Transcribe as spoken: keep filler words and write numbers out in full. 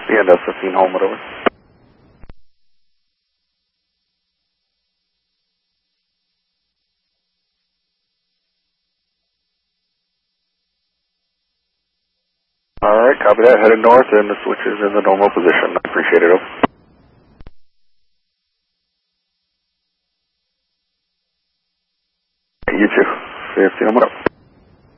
Yeah, that's fifteen home, whatever. All right, copy that. Headed north, and the switch is in the normal position. I appreciate it. Over. You too. fifteen home, whatever.